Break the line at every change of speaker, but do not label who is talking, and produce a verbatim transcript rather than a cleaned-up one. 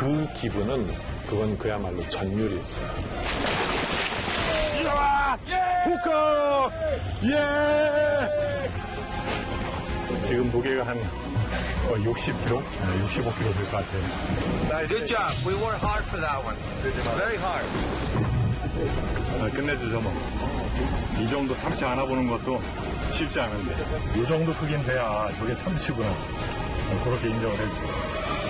그 기분은 그건 그야말로 전율이었어요.
이야! 후커! 예!
지금 무게가 한 육십 킬로그램? 육십오 킬로그램 될 것 같아요.
Good job. We worked hard for that one. Very hard.
아, 끝내주죠, 뭐. 이 정도 참치 하나 보는 것도 쉽지 않은데.
이 정도 크긴 돼야 저게 참치구나. 그렇게 인정을 해주죠.